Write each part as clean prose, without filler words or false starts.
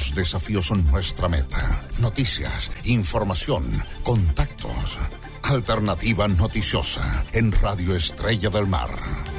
Los desafíos son nuestra meta. Noticias, información, contactos. Alternativa Noticiosa en Radio Estrella del Mar.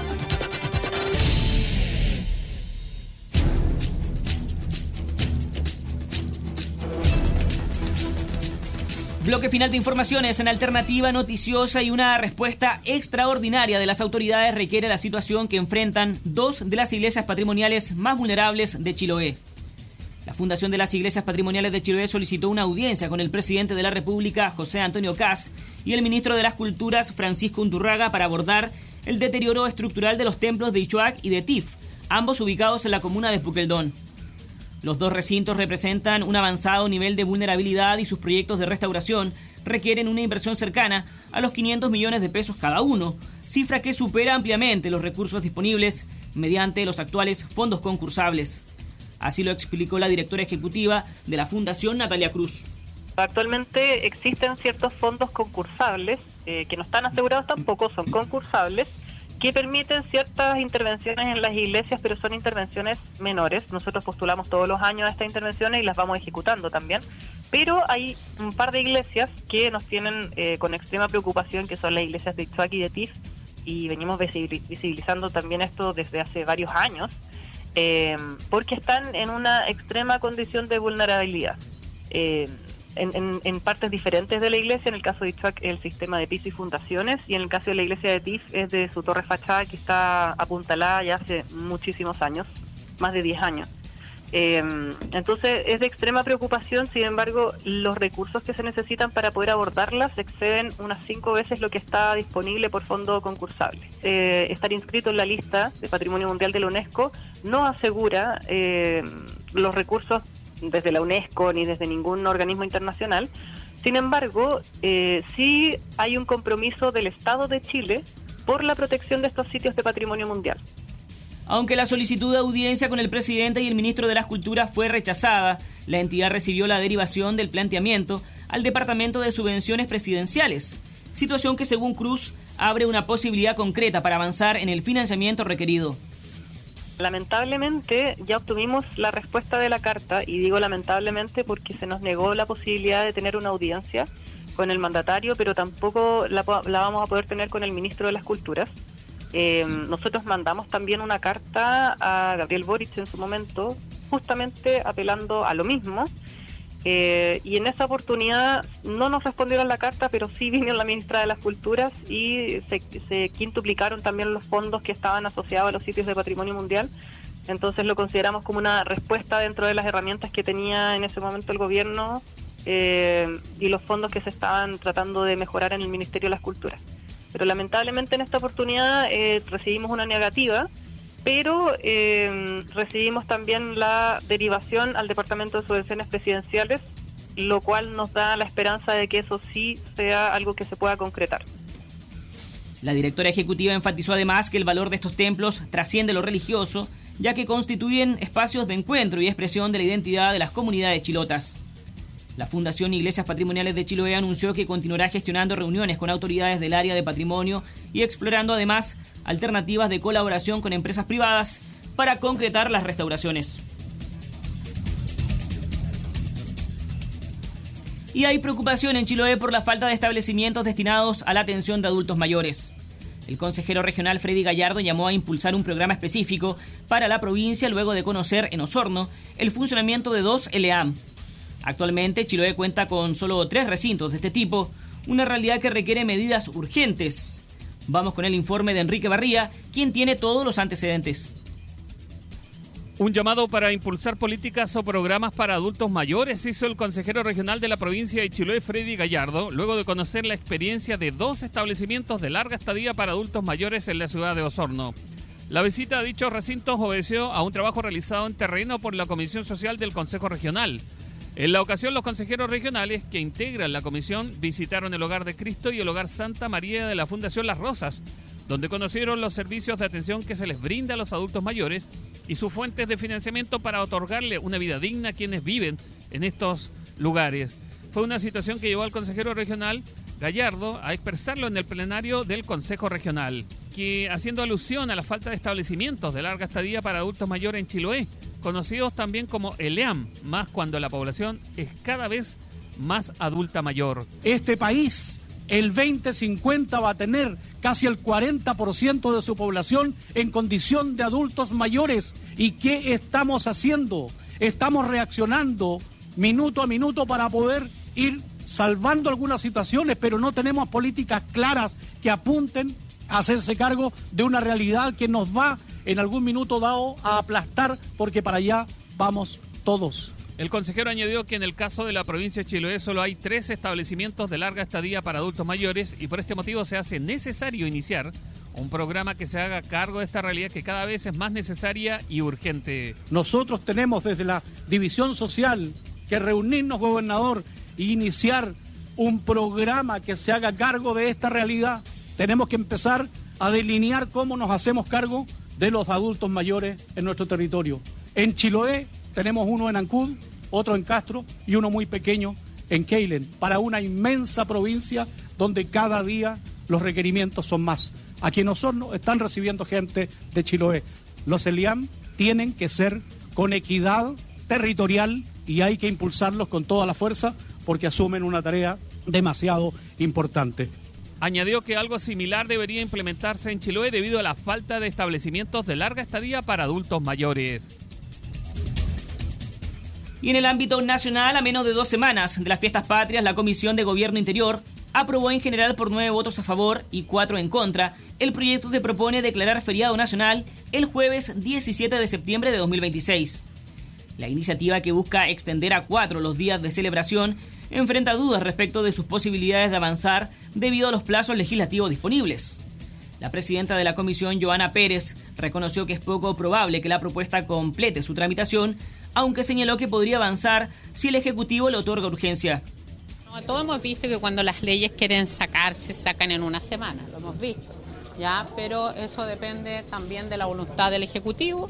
Bloque final de informaciones en Alternativa Noticiosa, y una respuesta extraordinaria de las autoridades requiere la situación que enfrentan dos de las iglesias patrimoniales más vulnerables de Chiloé. La Fundación de las Iglesias Patrimoniales de Chiloé solicitó una audiencia con el presidente de la República, José Antonio Kast, y el ministro de las Culturas, Francisco Undurraga, para abordar el deterioro estructural de los templos de Ichoac y de Tif, ambos ubicados en la comuna de Puqueldón. Los dos recintos representan un avanzado nivel de vulnerabilidad y sus proyectos de restauración requieren una inversión cercana a los 500 millones de pesos cada uno, cifra que supera ampliamente los recursos disponibles mediante los actuales fondos concursables. Así lo explicó la directora ejecutiva de la Fundación, Natalia Cruz. Actualmente existen ciertos fondos concursables, que no están asegurados tampoco, son concursables, que permiten ciertas intervenciones en las iglesias, pero son intervenciones menores. Nosotros postulamos todos los años estas intervenciones y las vamos ejecutando también, pero hay un par de iglesias que nos tienen con extrema preocupación, que son las iglesias de Ichoac y de Tif, y venimos visibilizando también esto desde hace varios años, porque están en una extrema condición de vulnerabilidad. En partes diferentes de la iglesia. En el caso de Ichoac, el sistema de piso y fundaciones, y en el caso de la iglesia de Tif es de su torre fachada, que está apuntalada ya hace muchísimos años, más de 10 años. Entonces es de extrema preocupación. Sin embargo, los recursos que se necesitan para poder abordarlas exceden unas 5 veces lo que está disponible por fondo concursable. Estar inscrito en la lista de Patrimonio Mundial de la UNESCO no asegura los recursos desde la UNESCO ni desde ningún organismo internacional. Sin embargo, sí hay un compromiso del Estado de Chile por la protección de estos sitios de patrimonio mundial. Aunque la solicitud de audiencia con el presidente y el ministro de las Culturas fue rechazada, la entidad recibió la derivación del planteamiento al Departamento de Subvenciones Presidenciales, situación que, según Cruz, abre una posibilidad concreta para avanzar en el financiamiento requerido. Lamentablemente ya obtuvimos la respuesta de la carta, y digo lamentablemente porque se nos negó la posibilidad de tener una audiencia con el mandatario, pero tampoco la vamos a poder tener con el ministro de las Culturas. Nosotros mandamos también una carta a Gabriel Boric en su momento, justamente apelando a lo mismo, y en esa oportunidad no nos respondieron la carta, pero sí vino la ministra de las Culturas y se quintuplicaron también los fondos que estaban asociados a los sitios de patrimonio mundial. Entonces lo consideramos como una respuesta dentro de las herramientas que tenía en ese momento el gobierno, y los fondos que se estaban tratando de mejorar en el Ministerio de las Culturas. Pero lamentablemente en esta oportunidad recibimos una negativa, pero recibimos también la derivación al Departamento de Subvenciones Presidenciales, lo cual nos da la esperanza de que eso sí sea algo que se pueda concretar. La directora ejecutiva enfatizó además que el valor de estos templos trasciende lo religioso, ya que constituyen espacios de encuentro y expresión de la identidad de las comunidades chilotas. La Fundación Iglesias Patrimoniales de Chiloé anunció que continuará gestionando reuniones con autoridades del área de patrimonio y explorando además alternativas de colaboración con empresas privadas para concretar las restauraciones. Y hay preocupación en Chiloé por la falta de establecimientos destinados a la atención de adultos mayores. El consejero regional Freddy Gallardo llamó a impulsar un programa específico para la provincia luego de conocer en Osorno el funcionamiento de 2 LEAM. Actualmente, Chiloé cuenta con solo 3 recintos de este tipo, una realidad que requiere medidas urgentes. Vamos con el informe de Enrique Barría, quien tiene todos los antecedentes. Un llamado para impulsar políticas o programas para adultos mayores hizo el consejero regional de la provincia de Chiloé, Freddy Gallardo, luego de conocer la experiencia de 2 establecimientos de larga estadía para adultos mayores en la ciudad de Osorno. La visita a dichos recintos obedeció a un trabajo realizado en terreno por la Comisión Social del Consejo Regional. En la ocasión, los consejeros regionales que integran la comisión visitaron el Hogar de Cristo y el Hogar Santa María de la Fundación Las Rosas, donde conocieron los servicios de atención que se les brinda a los adultos mayores y sus fuentes de financiamiento para otorgarle una vida digna a quienes viven en estos lugares. Fue una situación que llevó al consejero regional Gallardo a expresarlo en el plenario del Consejo Regional, que, haciendo alusión a la falta de establecimientos de larga estadía para adultos mayores en Chiloé, conocidos también como ELEAM, más cuando la población es cada vez más adulta mayor. Este país, el 2050, va a tener casi el 40% de su población en condición de adultos mayores. ¿Y qué estamos haciendo? Estamos reaccionando minuto a minuto para poder ir salvando algunas situaciones, pero no tenemos políticas claras que apunten a hacerse cargo de una realidad que nos va en algún minuto dado a aplastar, porque para allá vamos todos. El consejero añadió que en el caso de la provincia de Chiloé solo hay 3 establecimientos de larga estadía para adultos mayores y por este motivo se hace necesario iniciar un programa que se haga cargo de esta realidad que cada vez es más necesaria y urgente. Nosotros tenemos desde la División Social que reunirnos, gobernador, e iniciar un programa que se haga cargo de esta realidad. Tenemos que empezar a delinear cómo nos hacemos cargo de los adultos mayores en nuestro territorio. En Chiloé tenemos uno en Ancud, otro en Castro y uno muy pequeño en Keilen, para una inmensa provincia donde cada día los requerimientos son más. Aquí en Osorno están recibiendo gente de Chiloé. Los ELEAM tienen que ser con equidad territorial y hay que impulsarlos con toda la fuerza porque asumen una tarea demasiado importante. Añadió que algo similar debería implementarse en Chiloé debido a la falta de establecimientos de larga estadía para adultos mayores. Y en el ámbito nacional, a menos de 2 semanas de las fiestas patrias, la Comisión de Gobierno Interior aprobó en general por 9 votos a favor y 4 en contra el proyecto que propone declarar feriado nacional el jueves 17 de septiembre de 2026. La iniciativa, que busca extender a 4 los días de celebración, enfrenta dudas respecto de sus posibilidades de avanzar debido a los plazos legislativos disponibles. La presidenta de la comisión, Joana Pérez, reconoció que es poco probable que la propuesta complete su tramitación, aunque señaló que podría avanzar si el Ejecutivo le otorga urgencia. Todos hemos visto que cuando las leyes quieren sacarse, sacan en una semana, lo hemos visto, ¿ya? Pero eso depende también de la voluntad del Ejecutivo.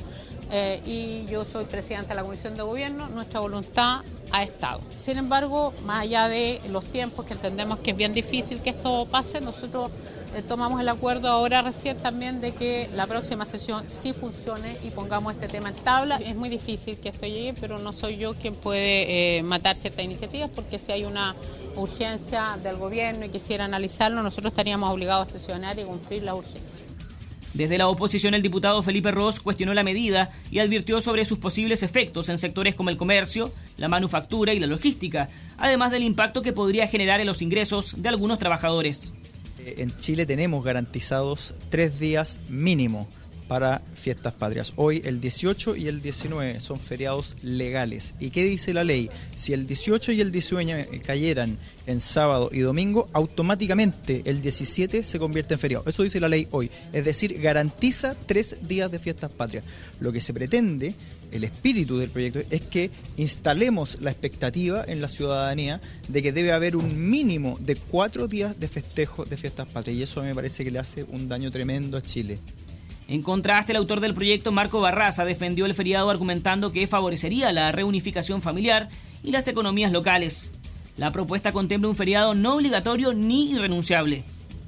Y yo soy presidenta de la Comisión de Gobierno, nuestra voluntad ha estado. Sin embargo, más allá de los tiempos, que entendemos que es bien difícil que esto pase, nosotros tomamos el acuerdo ahora recién también de que la próxima sesión sí funcione y pongamos este tema en tabla. Es muy difícil que esto llegue, pero no soy yo quien puede matar ciertas iniciativas, porque si hay una urgencia del gobierno y quisiera analizarlo, nosotros estaríamos obligados a sesionar y cumplir la urgencia. Desde la oposición, el diputado Felipe Ros cuestionó la medida y advirtió sobre sus posibles efectos en sectores como el comercio, la manufactura y la logística, además del impacto que podría generar en los ingresos de algunos trabajadores. En Chile tenemos garantizados 3 días mínimo para fiestas patrias. Hoy el 18 y el 19 son feriados legales. ¿Y qué dice la ley? Si el 18 y el 19 cayeran en sábado y domingo, automáticamente el 17 se convierte en feriado. Eso dice la ley hoy. Es decir, garantiza 3 días de fiestas patrias. Lo que se pretende, el espíritu del proyecto, es que instalemos la expectativa en la ciudadanía de que debe haber un mínimo de 4 días de festejo de fiestas patrias. Y eso me parece que le hace un daño tremendo a Chile. En contraste, el autor del proyecto, Marco Barraza, defendió el feriado argumentando que favorecería la reunificación familiar y las economías locales. La propuesta contempla un feriado no obligatorio ni irrenunciable.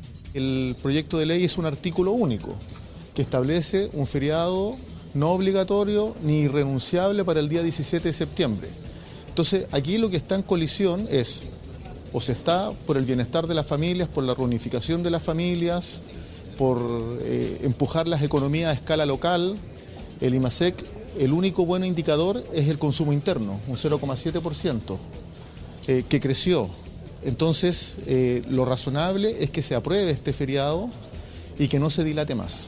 El proyecto de ley es un artículo único que establece un feriado no obligatorio ni irrenunciable para el día 17 de septiembre. Entonces, aquí lo que está en colisión es, o se está por el bienestar de las familias, por la reunificación de las familias, por empujar las economías a escala local. El IMASEC, el único buen indicador es el consumo interno, un 0,7%, que creció. Entonces, lo razonable es que se apruebe este feriado y que no se dilate más.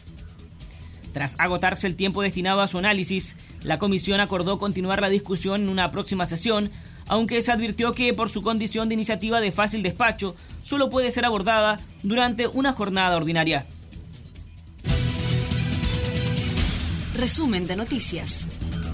Tras agotarse el tiempo destinado a su análisis, la comisión acordó continuar la discusión en una próxima sesión, aunque se advirtió que por su condición de iniciativa de fácil despacho, solo puede ser abordada durante una jornada ordinaria. Resumen de noticias.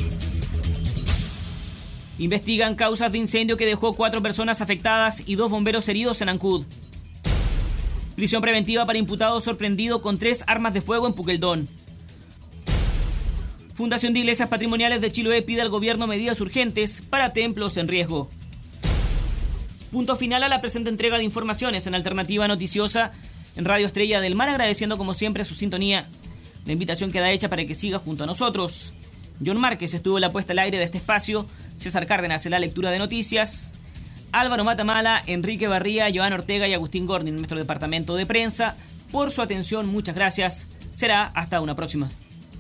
Investigan causas de incendio que dejó 4 personas afectadas y 2 bomberos heridos en Ancud. Prisión preventiva para imputado sorprendido con 3 armas de fuego en Puqueldón. Fundación de Iglesias Patrimoniales de Chiloé pide al gobierno medidas urgentes para templos en riesgo. Punto final a la presente entrega de informaciones en Alternativa Noticiosa en Radio Estrella del Mar, agradeciendo como siempre su sintonía. La invitación queda hecha para que siga junto a nosotros. John Márquez estuvo en la puesta al aire de este espacio, César Cárdenas en la lectura de noticias, Álvaro Matamala, Enrique Barría, Joan Ortega y Agustín Gordon en nuestro departamento de prensa. Por su atención, muchas gracias. Será hasta una próxima.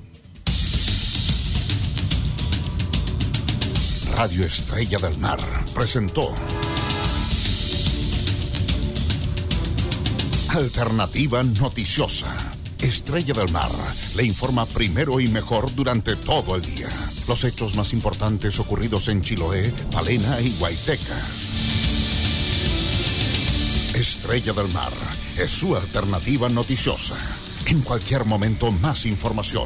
Radio Estrella del Mar presentó Alternativa Noticiosa. Estrella del Mar le informa primero y mejor durante todo el día. Los hechos más importantes ocurridos en Chiloé, Palena y Guaitecas. Estrella del Mar es su alternativa noticiosa. En cualquier momento, más información.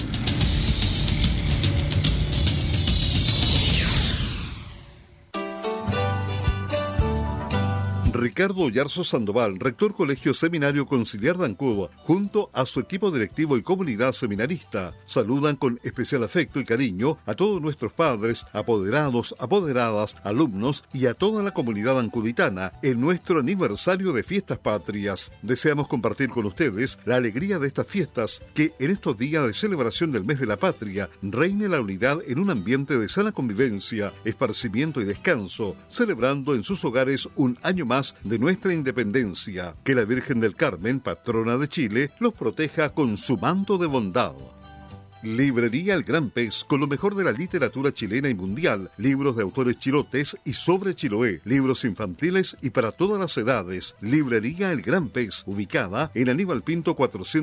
Ricardo Oyarzo Sandoval, rector Colegio Seminario Conciliar de Ancud, junto a su equipo directivo y comunidad seminarista, saludan con especial afecto y cariño a todos nuestros padres, apoderados, apoderadas, alumnos y a toda la comunidad ancuditana en nuestro aniversario de Fiestas Patrias. Deseamos compartir con ustedes la alegría de estas fiestas, que en estos días de celebración del mes de la patria reine la unidad en un ambiente de sana convivencia, esparcimiento y descanso, celebrando en sus hogares un año más de nuestra independencia. Que la Virgen del Carmen, patrona de Chile, los proteja con su manto de bondad. Librería El Gran Pez, con lo mejor de la literatura chilena y mundial, libros de autores chilotes y sobre Chiloé, libros infantiles y para todas las edades. Librería El Gran Pez, ubicada en Aníbal Pinto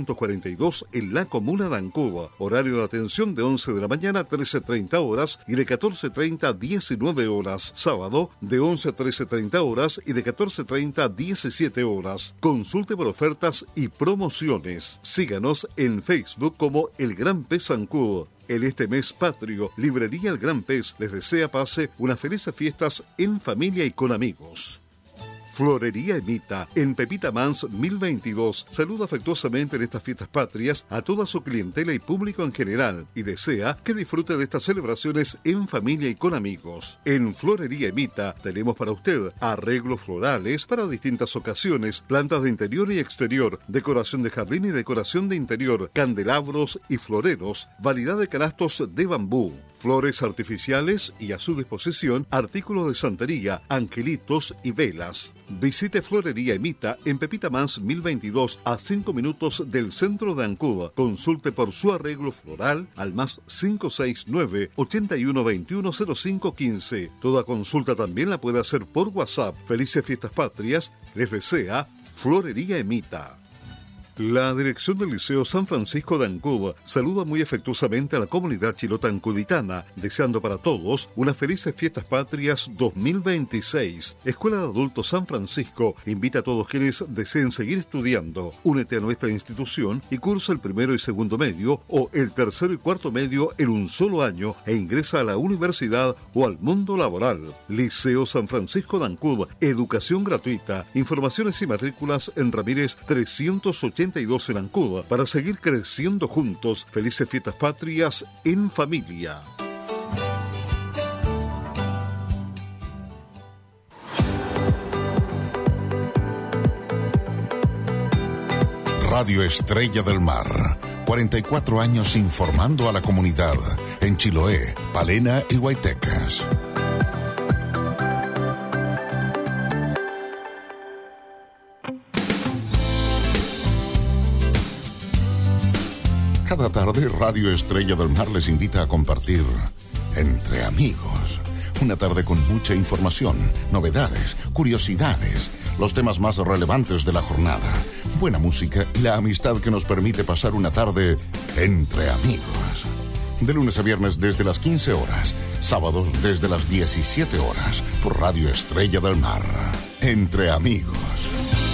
442 en la comuna de Ancud. Horario de atención de 11 de la mañana a 13:30 horas y de 14:30 a 19 horas. Sábado de 11 a 13:30 horas y de 14:30 a 17 horas. Consulte por ofertas y promociones. Síganos en Facebook como El Gran Pez Ancud. En este mes patrio, Librería El Gran Pez les desea pase unas felices fiestas en familia y con amigos. Florería Emita, en Pepita Mans 1022, saluda afectuosamente en estas fiestas patrias a toda su clientela y público en general y desea que disfrute de estas celebraciones en familia y con amigos. En Florería Emita tenemos para usted arreglos florales para distintas ocasiones, plantas de interior y exterior, decoración de jardín y decoración de interior, candelabros y floreros, variedad de canastos de bambú, flores artificiales y a su disposición artículos de santería, angelitos y velas. Visite Florería Emita en Pepita Mans 1022 a 5 minutos del centro de Ancud. Consulte por su arreglo floral al más 569 81 21 05 15. Toda consulta también la puede hacer por WhatsApp. Felices Fiestas Patrias les desea Florería Emita. La dirección del Liceo San Francisco de Ancud saluda muy afectuosamente a la comunidad chilota ancuditana, deseando para todos unas felices Fiestas Patrias 2026. Escuela de Adultos San Francisco invita a todos quienes deseen seguir estudiando. Únete a nuestra institución y cursa el primero y segundo medio o el tercero y cuarto medio en un solo año e ingresa a la universidad o al mundo laboral. Liceo San Francisco de Ancud, educación gratuita. Informaciones y matrículas en Ramírez 382 en Ancud, para seguir creciendo juntos. Felices Fiestas Patrias en familia. Radio Estrella del Mar, 44 años informando a la comunidad en Chiloé, Palena y Guaitecas. Cada tarde, Radio Estrella del Mar les invita a compartir Entre Amigos. Una tarde con mucha información, novedades, curiosidades, los temas más relevantes de la jornada, buena música y la amistad que nos permite pasar una tarde entre amigos. De lunes a viernes desde las 15 horas, sábados desde las 17 horas, por Radio Estrella del Mar. Entre Amigos.